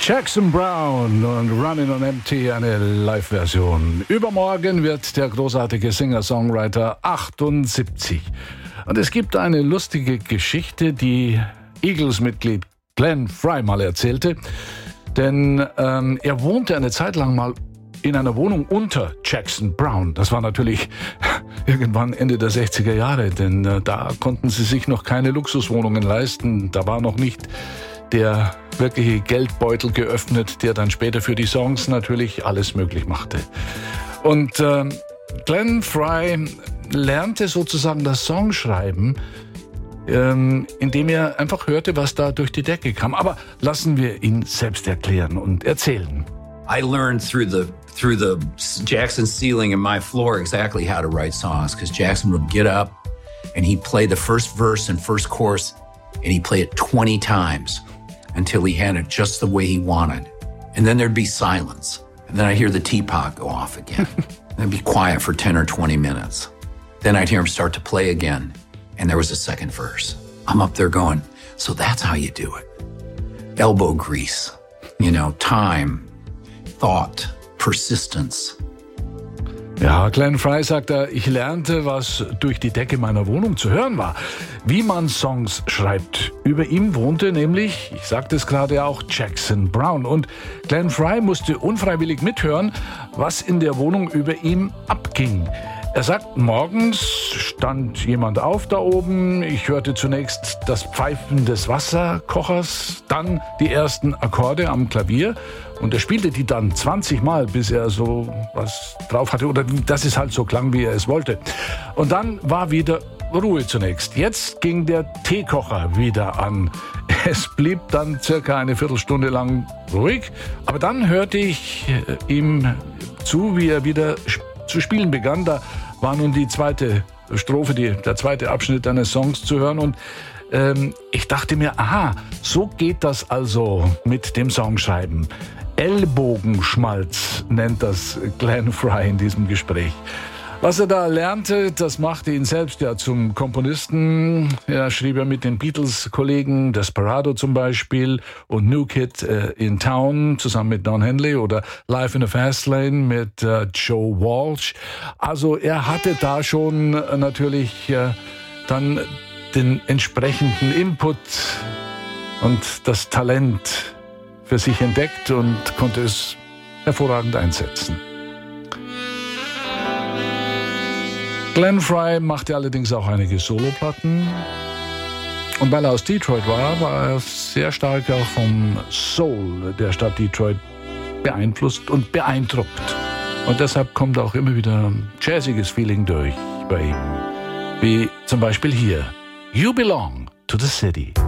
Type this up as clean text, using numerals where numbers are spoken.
Jackson Browne und Running on Empty, eine Live-Version. Übermorgen wird der großartige Singer-Songwriter 78. Und es gibt eine lustige Geschichte, die Eagles-Mitglied Glenn Frey mal erzählte. Denn er wohnte eine Zeit lang mal in einer Wohnung unter Jackson Browne. Das war natürlich irgendwann Ende der 60er Jahre, denn da konnten sie sich noch keine Luxuswohnungen leisten. Da war noch nicht der wirkliche Geldbeutel geöffnet, der dann später für die Songs natürlich alles möglich machte. Und Glenn Frey lernte sozusagen das Songschreiben, indem er einfach hörte, was da durch die Decke kam. Aber lassen wir ihn selbst erklären und erzählen. I learned through the Jackson ceiling and my floor exactly how to write songs, because Jackson would get up and he'd play the first verse and first chorus, and he'd play it 20 times until he had it just the way he wanted. And then there'd be silence. And then I'd hear the teapot go off again. And it'd be quiet for 10 or 20 minutes. Then I'd hear him start to play again, and there was a second verse. I'm up there going, so that's how you do it. Elbow grease, time, thought, persistence. Ja, Glenn Frey sagt er, ich lernte, was durch die Decke meiner Wohnung zu hören war. Wie man Songs schreibt. Über ihm wohnte nämlich, ich sagte es gerade auch, Jackson Browne. Und Glenn Frey musste unfreiwillig mithören, was in der Wohnung über ihm abging. Er sagt, morgens stand jemand auf da oben. Ich hörte zunächst das Pfeifen des Wasserkochers, dann die ersten Akkorde am Klavier. Und er spielte die dann 20 Mal, bis er so was drauf hatte. Oder dass es halt so klang, wie er es wollte. Und dann war wieder Ruhe zunächst. Jetzt ging der Teekocher wieder an. Es blieb dann circa eine Viertelstunde lang ruhig. Aber dann hörte ich ihm zu, wie er wieder zu spielen begann. Da war nun die zweite Strophe, der zweite Abschnitt eines Songs zu hören. Und ich dachte mir, aha, so geht das also mit dem Songschreiben. Ellbogenschmalz nennt das Glenn Frey in diesem Gespräch. Was er da lernte, das machte ihn selbst ja zum Komponisten. Er schrieb ja mit den Beatles-Kollegen Desperado zum Beispiel und New Kid in Town zusammen mit Don Henley oder Live in a Fast Lane mit Joe Walsh. Also er hatte da schon natürlich dann den entsprechenden Input und das Talent für sich entdeckt und konnte es hervorragend einsetzen. Glenn Frey machte allerdings auch einige Soloplatten. Und weil er aus Detroit war, war er sehr stark auch vom Soul der Stadt Detroit beeinflusst und beeindruckt. Und deshalb kommt auch immer wieder ein jazziges Feeling durch bei ihm. Wie zum Beispiel hier, You Belong to the City.